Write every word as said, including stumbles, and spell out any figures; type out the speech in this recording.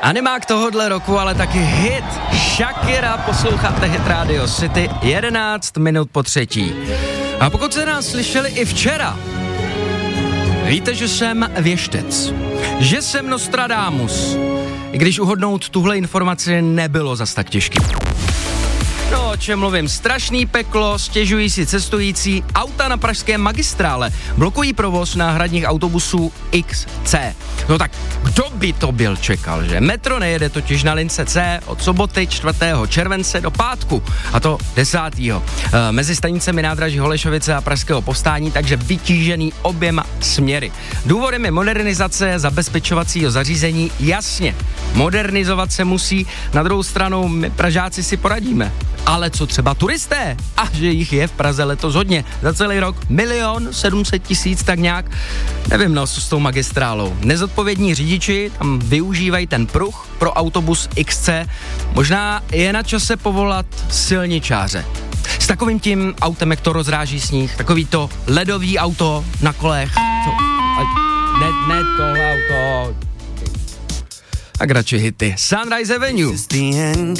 Animák tohodle roku, ale taky hit. Shakira, posloucháte Hit Radio City, jedenáct minut po třetí. A pokud jste nás slyšeli i včera, víte, že jsem věštec, že jsem Nostradamus, i když uhodnout tuhle informaci nebylo zas tak těžký. No, o čem mluvím? Strašný peklo, stěžují si cestující, auta na pražské magistrále blokují provoz náhradních autobusů iks cé. No tak, kdo by to byl čekal, že? Metro nejede totiž na lince C od soboty čtvrtého července do pátku, a to desátého E, mezi stanicemi nádraží Holešovice a Pražského Povstání, takže vytížený oběma směry. Důvodem je modernizace zabezpečovacího zařízení, jasně, modernizovat se musí, na druhou stranu my Pražáci si poradíme. Ale co třeba turisté? A že jich je v Praze letos hodně. Za celý rok milion sedm set tisíc, tak nějak. Nevím, no, co s tou magistrálou. Nezodpovědní řidiči tam využívají ten pruh pro autobus iks cé. Možná je na čase povolat silničáře. S takovým tím autem, jak to rozráží sníh. Takový to ledový auto na kolech. To, ne, ne tohle auto. Tak radši hity. Sunrise Avenue.